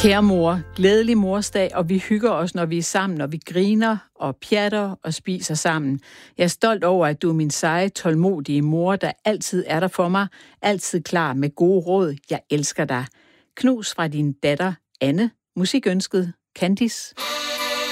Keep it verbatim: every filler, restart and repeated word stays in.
Kære mor, glædelig morsdag, og vi hygger os, når vi er sammen, og vi griner og pjatter og spiser sammen. Jeg er stolt over, at du er min seje, tålmodige mor, der altid er der for mig, altid klar med gode råd. Jeg elsker dig. Knus fra din datter, Anne. Musikønsket, Candice.